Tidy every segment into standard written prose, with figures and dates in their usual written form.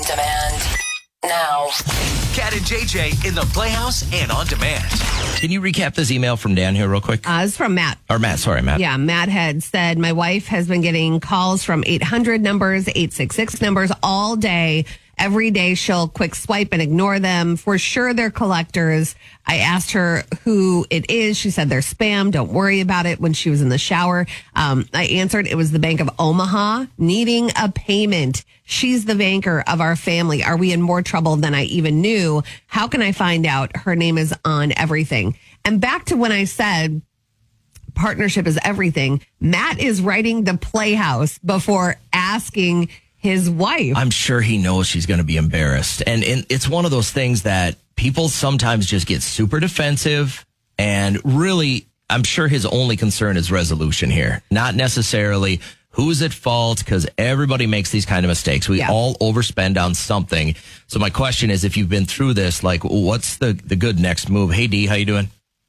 demand. Now. Cat and JJ in the Playhouse and on demand. Can you recap this email from Dan here real quick? It's from Matt. Or Matt, sorry, Matt. Yeah, Matt had said, my wife has been getting calls from 800 numbers, 866 numbers all day. Every day she'll quick swipe and ignore them. For sure they're collectors. I asked her who it is. She said they're spam. Don't worry about it when she was in the shower. I answered it was the Bank of Omaha needing a payment. She's the banker of our family. Are we in more trouble than I even knew? How can I find out? Her name is on everything. And back to when I said partnership is everything. Matt is writing the Playhouse before asking his wife. I'm sure he knows she's going to be embarrassed. And it's one of those things that people sometimes just get super defensive. And really, I'm sure his only concern is resolution here. Not necessarily who's at fault, because everybody makes these kind of mistakes. We all overspend on something. So my question is, if you've been through this, like, what's the good next move? Hey, Dee, how you doing?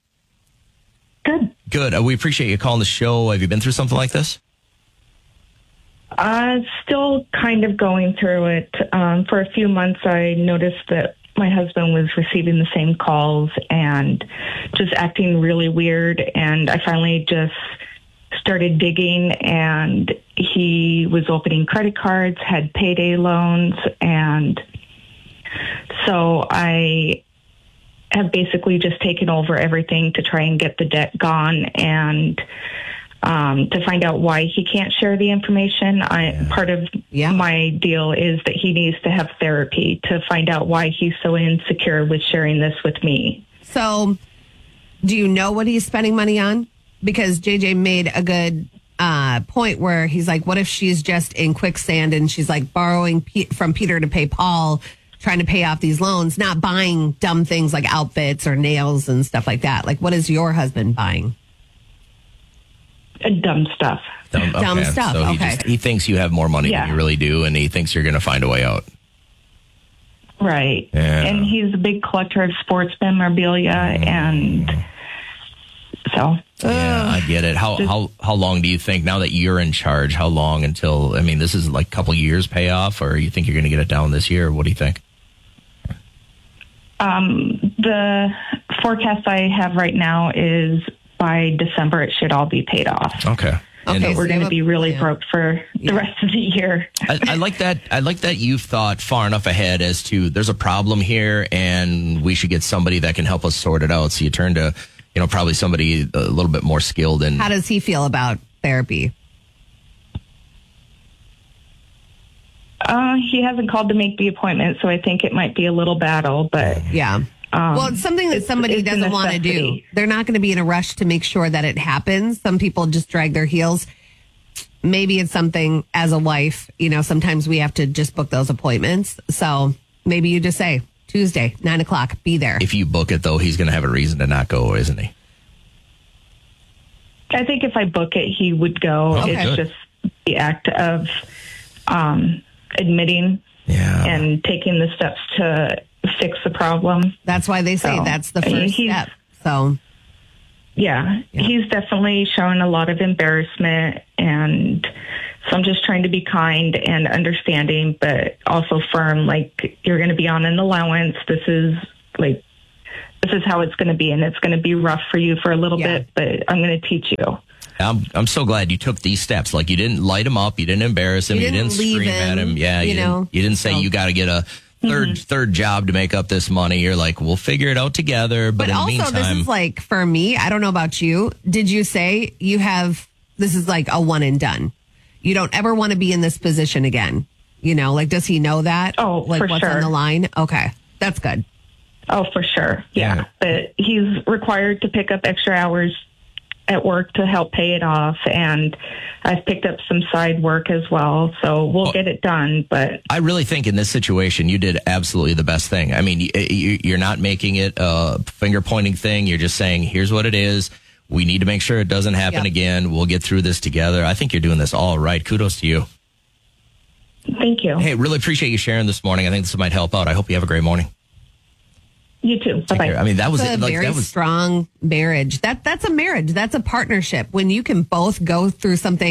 Good. We appreciate you calling the show. Have you been through something like this? Still kind of going through it. For a few months, I noticed that my husband was receiving the same calls and just acting really weird. And I finally just started digging, and he was opening credit cards, had payday loans. And so I have basically just taken over everything to try and get the debt gone, and to find out why he can't share the information. Part of my deal is that he needs to have therapy to find out why he's so insecure with sharing this with me. So do you know what he's spending money on? Because JJ made a good point where he's like, what if she's just in quicksand and she's like borrowing from Peter to pay Paul, trying to pay off these loans, not buying dumb things like outfits or nails and stuff like that. Like, what is your husband buying? Dumb stuff. Dumb stuff. So he thinks you have more money than you really do, and he thinks you're going to find a way out. Right. Yeah. And he's a big collector of sports memorabilia, and so. Yeah, I get it. How long do you think, now that you're in charge, how long until, I mean, this is like a couple years payoff, or you think you're going to get it down this year? What do you think? The forecast I have right now is by December, it should all be paid off. Okay. Okay, we're going to be really broke for the rest of the year. I like that. I like that you've thought far enough ahead as to there's a problem here, and we should get somebody that can help us sort it out. So you turn to, probably somebody a little bit more skilled. And how does he feel about therapy? He hasn't called to make the appointment, so I think it might be a little battle. But well, it's something that somebody doesn't want to do. They're not going to be in a rush to make sure that it happens. Some people just drag their heels. Maybe it's something as a wife, sometimes we have to just book those appointments. So maybe you just say Tuesday, 9:00, be there. If you book it, though, he's going to have a reason to not go, isn't he? I think if I book it, he would go. Okay. It's just the act of admitting and taking the steps to fix the problem. That's why they say that's the first step. So, he's definitely shown a lot of embarrassment, and so I'm just trying to be kind and understanding, but also firm. Like, you're going to be on an allowance. This is how it's going to be, and it's going to be rough for you for a little bit, but I'm going to teach you. I'm so glad you took these steps. Like, you didn't light him up, you didn't embarrass him, you didn't scream at him. Yeah, you didn't say you got to get a third job to make up this money. You're like, we'll figure it out together. But in the meantime, this is like, for me, I don't know about you. Did you say this is like a one and done? You don't ever want to be in this position again. Does he know that? Oh, like for what's sure. on the line? Okay, that's good. Oh, for sure. Yeah. But he's required to pick up extra hours at work to help pay it off, and I've picked up some side work as well, so we'll get it done. But I really think in this situation you did absolutely the best thing. I mean, you're not making it a finger pointing thing. You're just saying, here's what it is. We need to make sure it doesn't happen again. We'll get through this together. I think you're doing this all right. Kudos to you. Thank you. Hey, really appreciate you sharing this morning. I think this might help out. I hope you have a great morning. You too. Bye-bye. I mean, that was a very strong marriage. That's a marriage. That's a partnership. When you can both go through something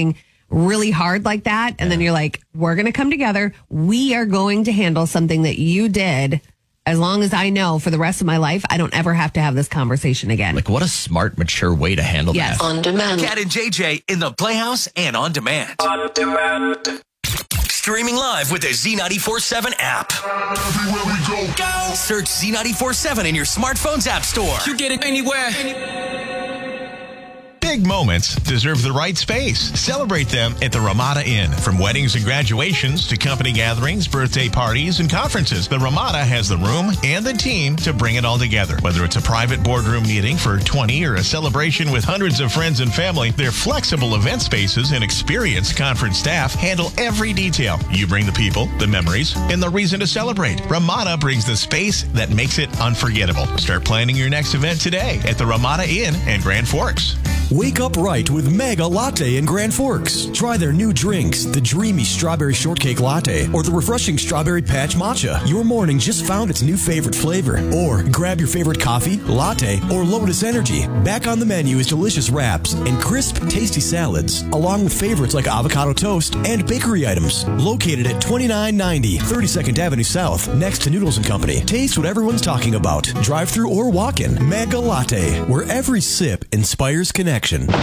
really hard like that. And then you're like, we're going to come together. We are going to handle something that you did. As long as I know for the rest of my life, I don't ever have to have this conversation again. Like, what a smart, mature way to handle Yes. that. On demand. Cat and JJ in the Playhouse and on demand. Streaming live with the Z94.7 app. Everywhere we go. Search Z94.7 in your smartphone's app store. You get it anywhere. Big moments deserve the right space. Celebrate them at the Ramada Inn. From weddings and graduations to company gatherings, birthday parties, and conferences, the Ramada has the room and the team to bring it all together. Whether it's a private boardroom meeting for 20 or a celebration with hundreds of friends and family, their flexible event spaces and experienced conference staff handle every detail. You bring the people, the memories, and the reason to celebrate. Ramada brings the space that makes it unforgettable. Start planning your next event today at the Ramada Inn in Grand Forks. Wake up right with Mega Latte in Grand Forks. Try their new drinks, the dreamy strawberry shortcake latte or the refreshing strawberry patch matcha. Your morning just found its new favorite flavor. Or grab your favorite coffee, latte, or Lotus Energy. Back on the menu is delicious wraps and crisp, tasty salads, along with favorites like avocado toast and bakery items. Located at 2990 32nd Avenue South, next to Noodles & Company. Taste what everyone's talking about. Drive-through or walk-in. Mega Latte, where every sip inspires connection.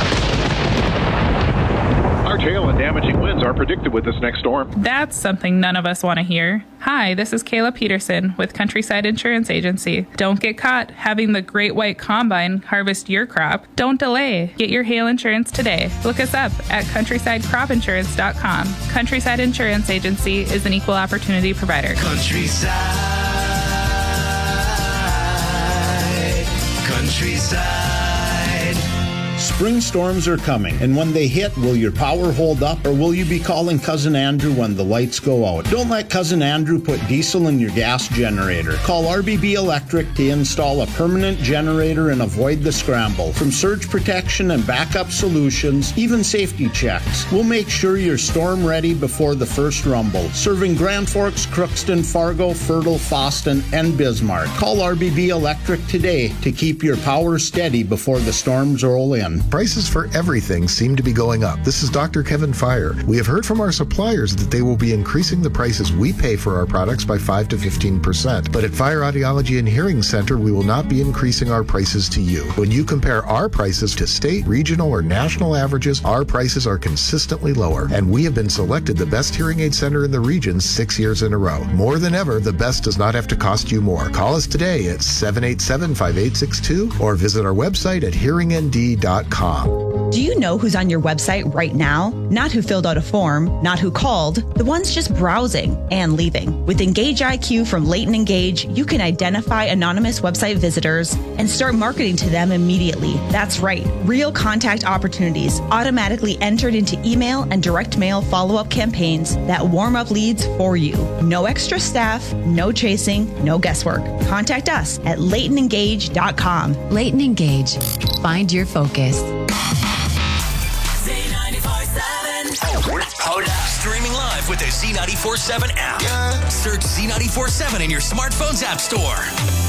Large hail and damaging winds are predicted with this next storm. That's something none of us want to hear. Hi, this is Kayla Peterson with Countryside Insurance Agency. Don't get caught having the Great White Combine harvest your crop. Don't delay. Get your hail insurance today. Look us up at CountrysideCropInsurance.com. Countryside Insurance Agency is an equal opportunity provider. Countryside. Spring storms are coming, and when they hit, will your power hold up, or will you be calling Cousin Andrew when the lights go out? Don't let Cousin Andrew put diesel in your gas generator. Call RBB Electric to install a permanent generator and avoid the scramble. From surge protection and backup solutions, even safety checks, we'll make sure you're storm ready before the first rumble. Serving Grand Forks, Crookston, Fargo, Fertile, Foston, and Bismarck. Call RBB Electric today to keep your power steady before the storms roll in. Prices for everything seem to be going up. This is Dr. Kevin Fire. We have heard from our suppliers that they will be increasing the prices we pay for our products by 5 to 15%. But at Fire Audiology and Hearing Center, we will not be increasing our prices to you. When you compare our prices to state, regional, or national averages, our prices are consistently lower. And we have been selected the best hearing aid center in the region 6 years in a row. More than ever, the best does not have to cost you more. Call us today at 787-5862 or visit our website at hearingnd.com. Do you know who's on your website right now? Not who filled out a form, not who called, the ones just browsing and leaving. With Engage IQ from Leighton Engage, you can identify anonymous website visitors and start marketing to them immediately. That's right, real contact opportunities automatically entered into email and direct mail follow-up campaigns that warm up leads for you. No extra staff, no chasing, no guesswork. Contact us at LeightonEngage.com. Leighton Engage. Find your focus. Hold up. Streaming live with the Z94.7 app. Search Z94.7 in your smartphone's app store.